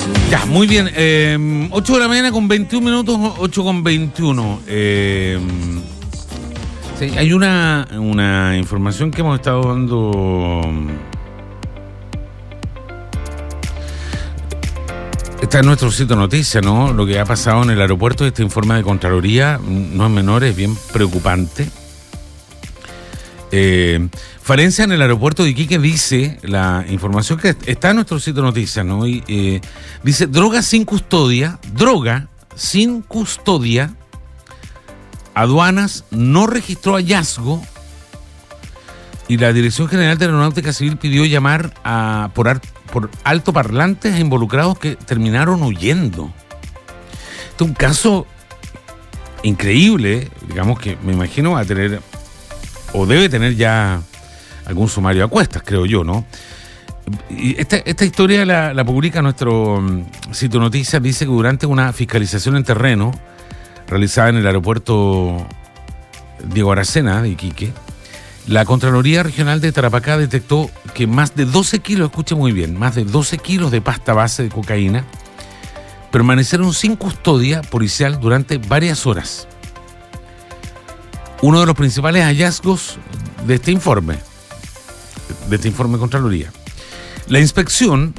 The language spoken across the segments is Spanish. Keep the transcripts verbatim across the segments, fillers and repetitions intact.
Ya, muy bien. Eh, ocho de la mañana con veintiún minutos, ocho con veintiuno. Eh, sí, hay una, una información que hemos estado dando. Está en nuestro sitio de noticias, ¿no? Lo que ha pasado en el aeropuerto, este informe de Contraloría, no es menor, es bien preocupante. Eh, Falencia en el aeropuerto de Iquique, dice la información que está en nuestro sitio de noticias, ¿no? Y, eh, dice, droga sin custodia, droga sin custodia, aduanas no registró hallazgo y la Dirección General de Aeronáutica Civil pidió llamar a, por, ar, por altoparlantes a involucrados que terminaron huyendo. Este es un caso increíble, digamos que me imagino va a tener, o debe tener ya algún sumario a cuestas, creo yo, ¿no? Y esta, esta historia la, la publica nuestro um, sitio Noticias, dice que durante una fiscalización en terreno realizada en el aeropuerto Diego Aracena de Iquique, la Contraloría Regional de Tarapacá detectó que más de doce kilos, escuche muy bien, más de doce kilos de pasta base de cocaína permanecieron sin custodia policial durante varias horas. Uno de los principales hallazgos de este informe, de este informe de Contraloría. La inspección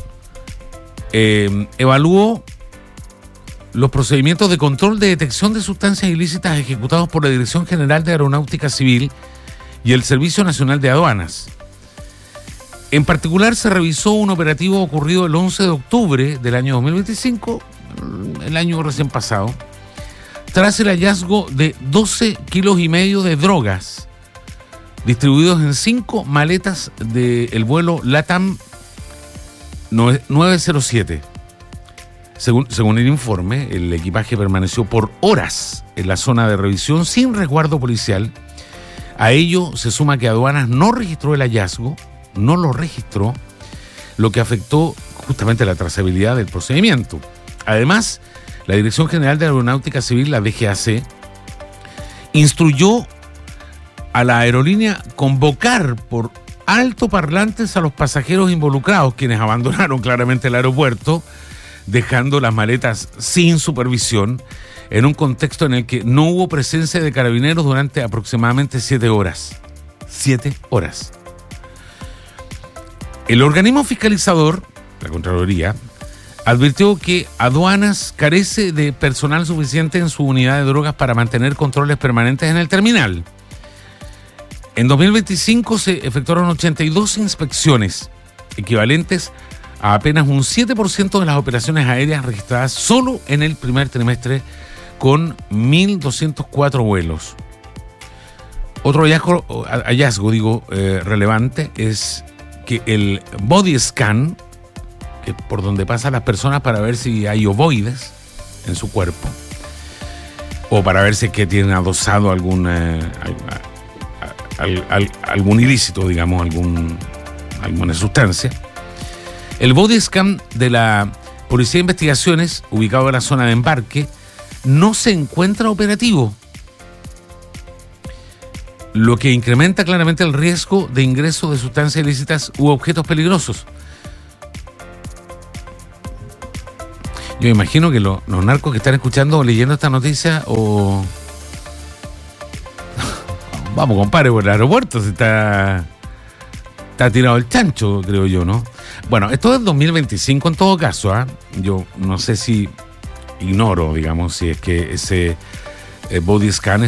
eh, evaluó los procedimientos de control de detección de sustancias ilícitas ejecutados por la Dirección General de Aeronáutica Civil y el Servicio Nacional de Aduanas. En particular, se revisó un operativo ocurrido el once de octubre del año dos mil veinticinco, el año recién pasado, tras el hallazgo de doce kilos y medio de drogas distribuidos en cinco maletas del vuelo LATAM nueve cero siete. Según, según el informe, el equipaje permaneció por horas en la zona de revisión sin resguardo policial. A ello se suma que Aduanas no registró el hallazgo, no lo registró, lo que afectó justamente la trazabilidad del procedimiento. Además, la Dirección General de Aeronáutica Civil, la D G A C, instruyó a la aerolínea convocar por altoparlantes a los pasajeros involucrados, quienes abandonaron claramente el aeropuerto, dejando las maletas sin supervisión, en un contexto en el que no hubo presencia de carabineros durante aproximadamente siete horas. Siete horas. El organismo fiscalizador, la Contraloría, advirtió que Aduanas carece de personal suficiente en su unidad de drogas para mantener controles permanentes en el terminal. En dos mil veinticinco se efectuaron ochenta y dos inspecciones, equivalentes a apenas un siete por ciento de las operaciones aéreas registradas solo en el primer trimestre, con mil doscientos cuatro vuelos. Otro hallazgo, hallazgo digo, eh, relevante es que el body scan, que por donde pasan las personas para ver si hay ovoides en su cuerpo, o para ver si es que tienen adosado algún, eh, al, al, algún ilícito, digamos, algún, alguna sustancia. El body scan de la Policía de Investigaciones, ubicado en la zona de embarque, no se encuentra operativo, lo que incrementa claramente el riesgo de ingreso de sustancias ilícitas u objetos peligrosos. Yo imagino que lo, los narcos que están escuchando o leyendo esta noticia, o vamos, compadre, por el aeropuerto se está, está tirado el chancho, creo yo, ¿no? Bueno, esto es dos mil veinticinco en todo caso, ¿eh? Yo no sé si, ignoro, digamos, si es que ese eh, body scan